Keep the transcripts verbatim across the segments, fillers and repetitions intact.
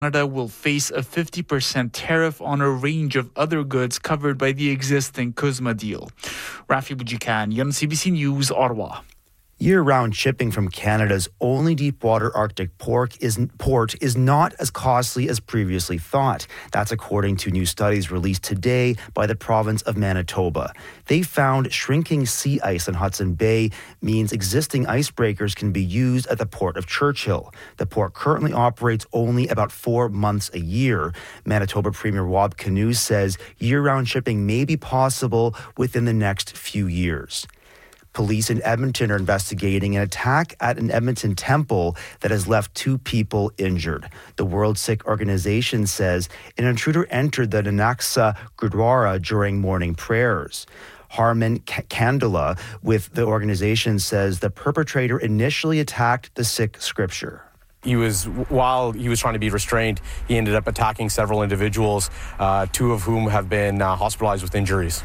Canada will face a fifty percent tariff on a range of other goods covered by the existing CUSMA deal. Rafi Boudjikane, C B C News, Ottawa. Year-round shipping from Canada's only deepwater Arctic port is, port is not as costly as previously thought. That's according to new studies released today by the province of Manitoba. They found shrinking sea ice in Hudson Bay means existing icebreakers can be used at the port of Churchill. The port currently operates only about four months a year. Manitoba Premier Rob Kanu says year-round shipping may be possible within the next few years. Police in Edmonton are investigating an attack at an Edmonton temple that has left two people injured. The World Sikh Organization says an intruder entered the Nanak Gurdwara during morning prayers. Harman Kandala with the organization says the perpetrator initially attacked the Sikh scripture. He was, while he was trying to be restrained, he ended up attacking several individuals, uh, two of whom have been uh, hospitalized with injuries.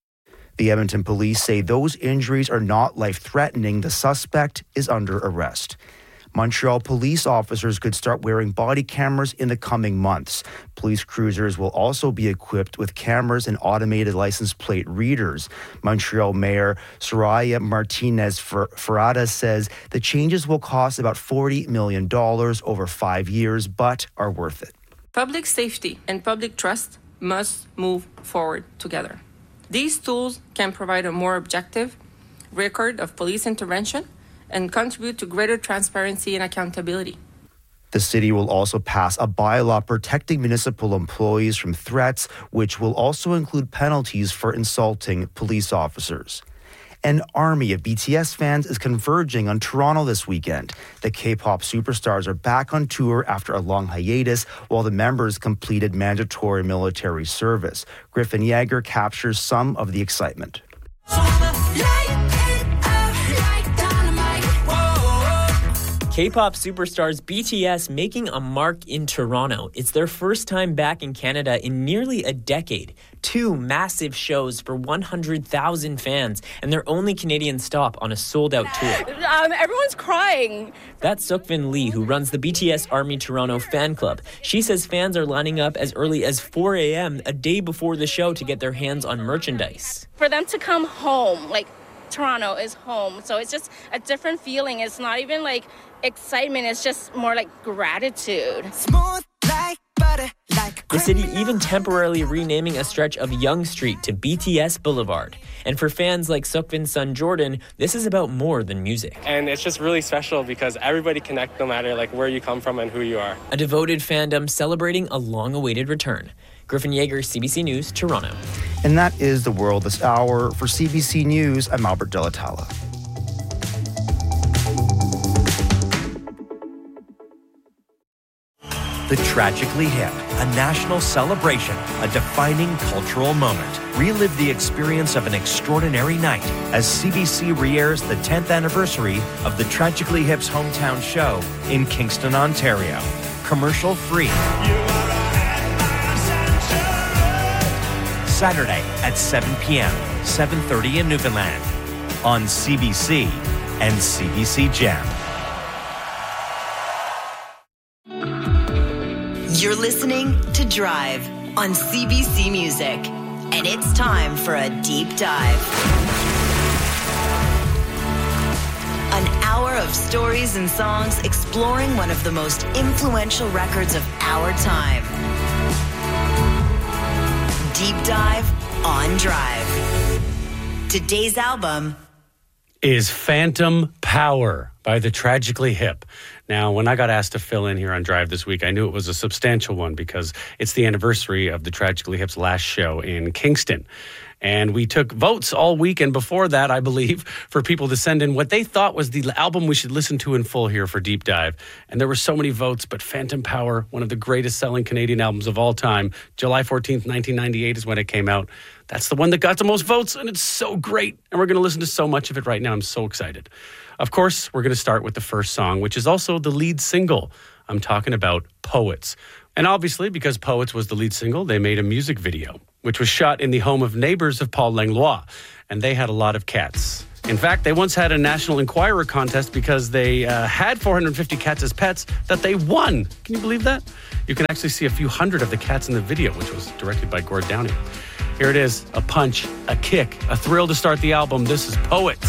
The Edmonton police say those injuries are not life-threatening. The suspect is under arrest. Montreal police officers could start wearing body cameras in the coming months. Police cruisers will also be equipped with cameras and automated license plate readers. Montreal Mayor Soraya Martinez Ferrada says the changes will cost about forty million dollars over five years, but are worth it. Public safety and public trust must move forward together. These tools can provide a more objective record of police intervention and contribute to greater transparency and accountability. The city will also pass a bylaw protecting municipal employees from threats, which will also include penalties for insulting police officers. An army of B T S fans is converging on Toronto this weekend. The K-pop superstars are back on tour after a long hiatus, while the members completed mandatory military service. Griffin Yeager captures some of the excitement. K-pop superstars B T S making a mark in Toronto. It's their first time back in Canada in nearly a decade. Two massive shows for one hundred thousand fans and their only Canadian stop on a sold-out tour. Um, everyone's crying. That's Sukvin Lee, who runs the B T S Army Toronto fan club. She says fans are lining up as early as four a.m. a day before the show to get their hands on merchandise. For them to come home, like, Toronto is home, so it's just a different feeling. It's not even like excitement, it's just more like gratitude. Smooth like butter, like the city even temporarily renaming a stretch of Yonge Street to B T S Boulevard. And for fans like Sukvin's son Jordan, this is about more than music. And it's just really special because everybody connects no matter like where you come from and who you are. A devoted fandom celebrating a long-awaited return. Griffin Yeager, C B C News, Toronto. And that is the world this hour. For C B C News, I'm Albert Delatala. The Tragically Hip, a national celebration, a defining cultural moment. Relive the experience of an extraordinary night as C B C re-airs the tenth anniversary of the Tragically Hip's hometown show in Kingston, Ontario. Commercial free. Saturday at seven p.m., seven thirty in Newfoundland on C B C and C B C Gem. You're listening to Drive on C B C Music, and it's time for a deep dive. An hour of stories and songs exploring one of the most influential records of our time. Deep Dive on Drive. Today's album is Phantom Power by the Tragically Hip. Now, when I got asked to fill in here on Drive this week, I knew it was a substantial one because it's the anniversary of the Tragically Hip's last show in Kingston. And we took votes all week, and before that, I believe, for people to send in what they thought was the album we should listen to in full here for Deep Dive. And there were so many votes, but Phantom Power, one of the greatest selling Canadian albums of all time, July fourteenth, nineteen ninety-eight is when it came out. That's the one that got the most votes, and it's so great. And we're going to listen to so much of it right now. I'm so excited. Of course, we're going to start with the first song, which is also the lead single. I'm talking about Poets. And obviously, because Poets was the lead single, they made a music video, which was shot in the home of neighbors of Paul Langlois. And they had a lot of cats. In fact, they once had a National Enquirer contest because they uh, had four hundred fifty cats as pets that they won. Can you believe that? You can actually see a few hundred of the cats in the video, which was directed by Gord Downie. Here it is, a punch, a kick, a thrill to start the album. This is Poets.